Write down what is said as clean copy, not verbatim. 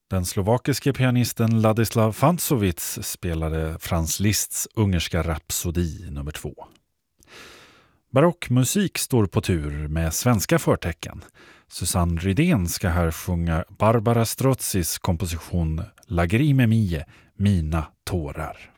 Den slovakiske pianisten Ladislav Fantsovits spelade Franz Liszts ungerska rapsodi nummer 2. Barockmusik står på tur med svenska förtecken. Susanne Rydén ska här sjunga Barbara Strozzis komposition Lagrime mie, mina tårar.